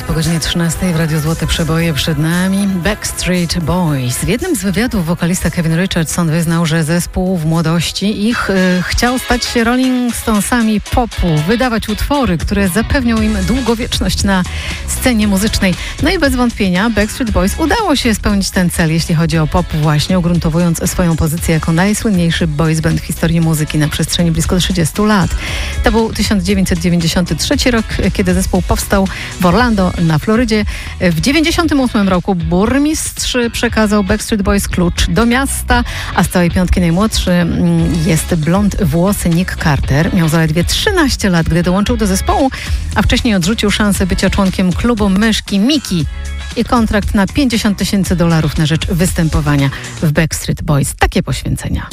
Po godzinie 13 w Radiu Złote Przeboje przed nami Backstreet Boys. W jednym z wywiadów wokalista Kevin Richardson wyznał, że zespół w młodości chciał stać się Rolling Stonesami popu, wydawać utwory, które zapewnią im długowieczność na scenie muzycznej. No i bez wątpienia Backstreet Boys udało się spełnić ten cel, jeśli chodzi o pop właśnie, ugruntowując swoją pozycję jako najsłynniejszy boys band w historii muzyki na przestrzeni blisko 30 lat. To był 1993 rok, kiedy zespół powstał w Orlando na Florydzie. W 1998 roku burmistrz przekazał Backstreet Boys klucz do miasta, a z całej piątki najmłodszy jest blond włosy Nick Carter. Miał zaledwie 13 lat, gdy dołączył do zespołu, a wcześniej odrzucił szansę bycia członkiem klubu myszki Miki i kontrakt na $50,000 na rzecz występowania w Backstreet Boys. Takie poświęcenia.